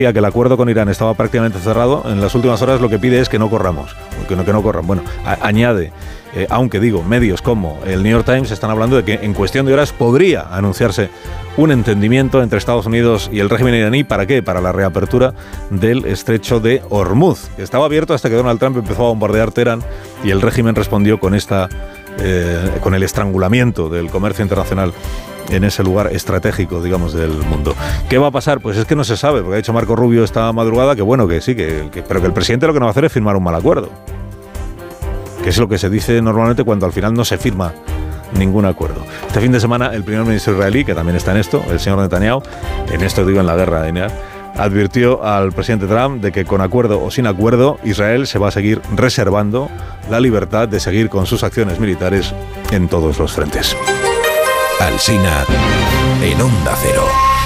que el acuerdo con Irán estaba prácticamente cerrado, en las últimas horas lo que pide es que no corramos, que no corran. Bueno, añade, aunque digo, medios como el New York Times están hablando de que en cuestión de horas podría anunciarse un entendimiento entre Estados Unidos y el régimen iraní. ¿Para qué? Para la reapertura del estrecho de Hormuz, que estaba abierto hasta que Donald Trump empezó a bombardear Teherán y el régimen respondió con con el estrangulamiento del comercio internacional en ese lugar estratégico, digamos, del mundo. ¿Qué va a pasar? Pues es que no se sabe, porque ha dicho Marco Rubio esta madrugada que bueno, que sí, pero que el presidente lo que no va a hacer es firmar un mal acuerdo, que es lo que se dice normalmente cuando al final no se firma ningún acuerdo. Este fin de semana el primer ministro israelí, que también está en esto, el señor Netanyahu, en esto digo en la guerra de Irak, advirtió al presidente Trump de que con acuerdo o sin acuerdo Israel se va a seguir reservando la libertad de seguir con sus acciones militares en todos los frentes. Alsina en Onda Cero.